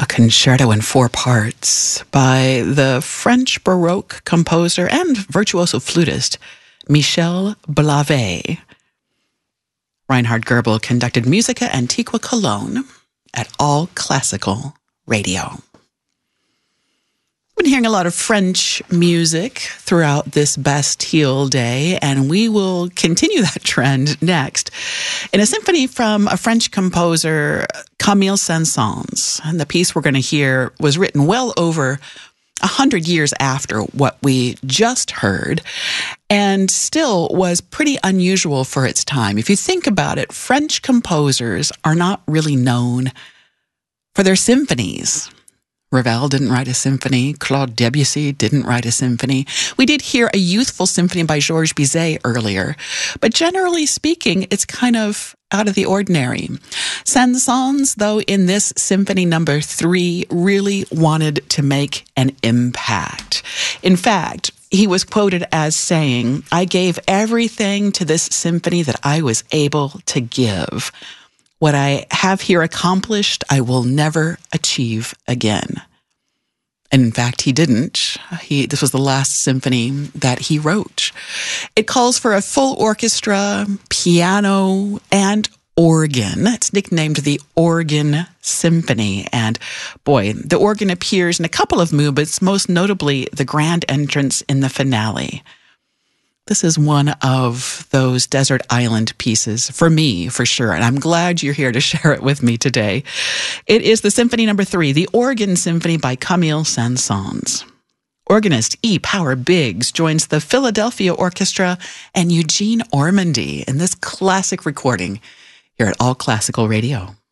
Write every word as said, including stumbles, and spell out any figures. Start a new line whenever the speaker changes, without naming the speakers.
a concerto in four parts by the French Baroque composer and virtuoso flutist Michel Blavet. Reinhard Goebel conducted Musica Antiqua Cologne at All Classical Radio. We've been hearing a lot of French music throughout this Bastille Day, and we will continue that trend next in a symphony from a French composer, Camille Saint-Saëns. And the piece we're going to hear was written well over a hundred years after what we just heard, and still was pretty unusual for its time. If you think about it, French composers are not really known for their symphonies. Ravel didn't write a symphony. Claude Debussy didn't write a symphony. We did hear a youthful symphony by Georges Bizet earlier, but generally speaking, it's kind of out of the ordinary. Saint-Saëns, though, in this symphony number three, really wanted to make an impact. In fact, he was quoted as saying, "I gave everything to this symphony that I was able to give. What I have here accomplished, I will never achieve again." And in fact, he didn't. He, this was the last symphony that he wrote. It calls for a full orchestra, piano, and organ. It's nicknamed the Organ Symphony. And boy, the organ appears in a couple of movements, most notably the grand entrance in the finale. This is one of those desert island pieces for me, for sure, and I'm glad you're here to share it with me today. It is the Symphony Number Three, the Organ Symphony by Camille Saint-Saëns. Organist E. Power Biggs joins the Philadelphia Orchestra and Eugene Ormandy in this classic recording here at All Classical Radio.